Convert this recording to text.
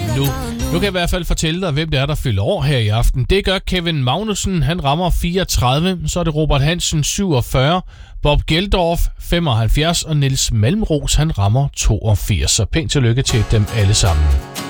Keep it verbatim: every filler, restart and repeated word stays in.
nu. Nu kan jeg i hvert fald fortælle dig, hvem det er, der fylder år her i aften. Det gør Kevin Magnussen, han rammer fireogtredive. Så er det Robert Hansen, syvogfyrre. Bob Geldorf, femoghalvfjerds. Og Niels Malmros, han rammer toogfirs. Så pænt tillykke til dem alle sammen.